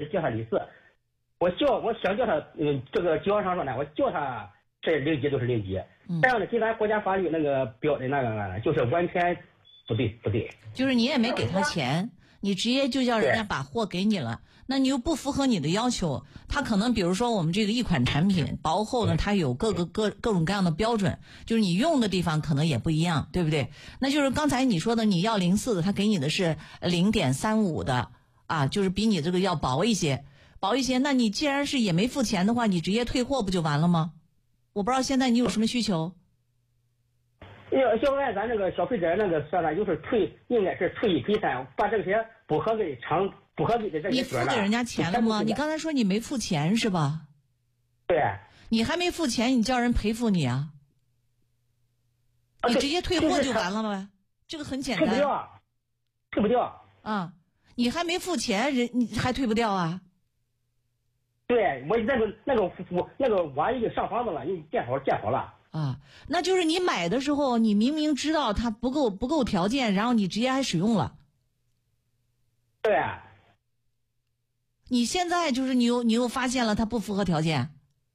叫他04，我想叫他这个经销商说呢，我叫他是0级就是0级，这样的跟咱国家法律那个标的那个就是完全不对。 就是你也没给他钱，你直接就叫人家把货给你了，那你又不符合你的要求，他可能比如说我们这个一款产品薄厚呢，它有各种各样的标准，就是你用的地方可能也不一样，对不对？那就是刚才你说的你要04的，他给你的是0.35的啊，就是比你这个要薄一些。那你既然是也没付钱的话，你直接退货不就完了吗？我不知道现在你有什么需求。 要按咱这个消费者那个说法，就是应该是退1赔3，把这些不合格的这些你付给人家钱了吗？你刚才说你没付钱是吧？ 对。 你还没付钱，你叫人赔付你啊？你直接退货就完了呗，这个很简单。 退不掉。 啊，你还没付钱，你还退不掉啊？ 对，我那个网已经上房子了，已经建好了。 啊，那就是你买的时候，你明明知道它不够条件，然后你直接还使用了。 对。 你现在就是你又发现了它不符合条件。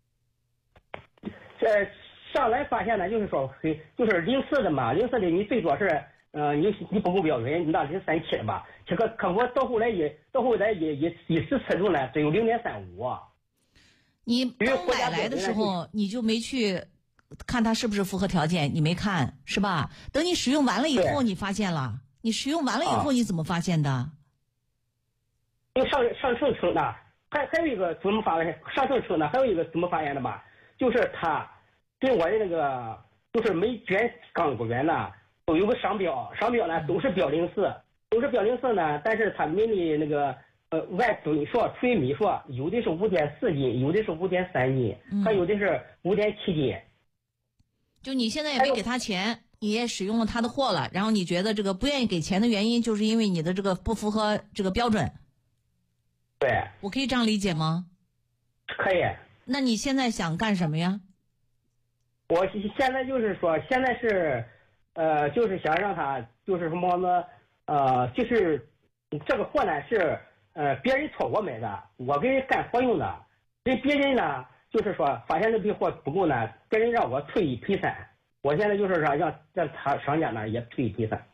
上来发现呢，就是说就是04的嘛，04的你最多是你不够标准，你拿0.37的吧。可我到后来也实测出来只有0.35。 你刚买来的时候你就没去看它是不是符合条件，你没看是吧？等你使用完了以后你发现了，你使用完了以后你怎么发现的？ 因为上秤称的，还有一个怎么发现？上秤称的还有一个怎么发现的吧？就是他跟我的那个就是每卷钢骨圆呢都有个商标呢都是标04呢，但是他们的那个按吨数除以米数，有的是5.4斤，有的是5.3斤，还有的是5.7斤。 就你现在也没给他钱，你也使用了他的货了，然后你觉得这个不愿意给钱的原因就是因为你的这个不符合这个标准。 对。 我可以这样理解吗？ 可以。 那你现在想干什么呀？ 我现在就是说，现在是就是想让他就是什么呢？就是这个货呢是别人托我买的，我给人干活用的。给别人呢，就是说发现这批货不够呢，别人让我退1赔3。我现在就是说让他商家呢也退1赔3。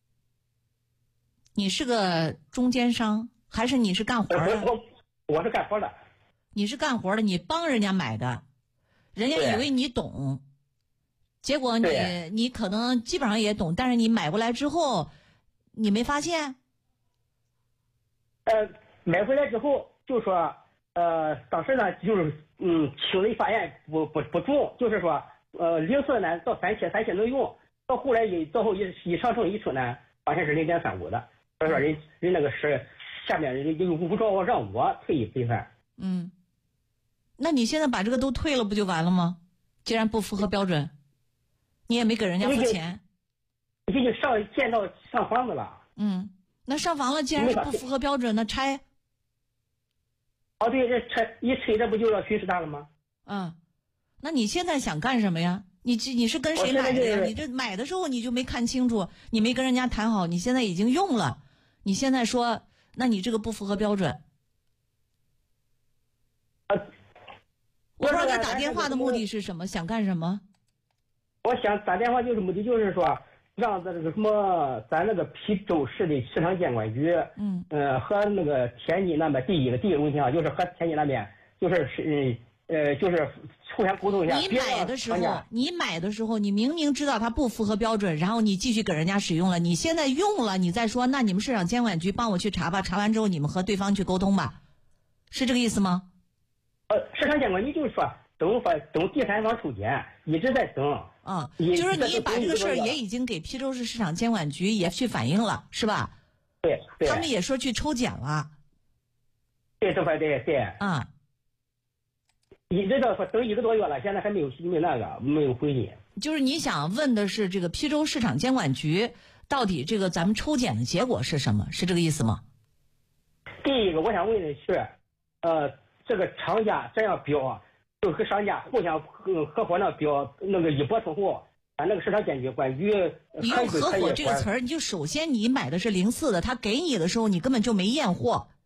你是个中间商，还是你是干活的？ 我是干活的。 你是干活的，你帮人家买的，人家以为你懂，结果你可能基本上也懂，但是你买过来之后，你没发现？ 买回来之后就说当时呢就是轻微发现不重，就是说04呢到37能用，到后来一上秤一称呢，发现是0.35的，所以说人那个是下面人不说我让我退1赔3。 那你现在把这个都退了不就完了吗？既然不符合标准，你也没给人家付钱。 已经建到上房子了。 那上房了，既然是不符合标准，那拆。 对，这拆这不就要巡视他了吗？ 那你现在想干什么呀？你是跟谁买的呀？你这买的时候你就没看清楚，你没跟人家谈好，你现在已经用了，你现在说，那你这个不符合标准。我不知道你打电话的目的是什么，想干什么？ 我想打电话就是目的就是说，让这个什么咱那个邳州市的市场监管局，和那个天津那边第一个问题啊，就是和天津那边就是互相沟通一下。你买的时候，你明明知道它不符合标准，然后你继续给人家使用了，你现在用了，你再说，那你们市场监管局帮我去查吧，查完之后你们和对方去沟通吧，是这个意思吗？市场监管局就是说等第三方抽检，一直在等。 就是你把这个事儿也已经给邳州市市场监管局也去反映了，是吧？ 对。 他们也说去抽检了。 对，这块对。一直到等1个多月了，现在还没有回信。 就是你想问的是这个邳州市场监管局到底这个咱们抽检的结果是什么？是这个意思吗？ 第一个我想问的是，这个厂家这样标，就和商家互相合伙那标那个一波通后，咱那个市场监管局。 你用合伙这个词儿，你就首先你买的是04的，他给你的时候你根本就没验货，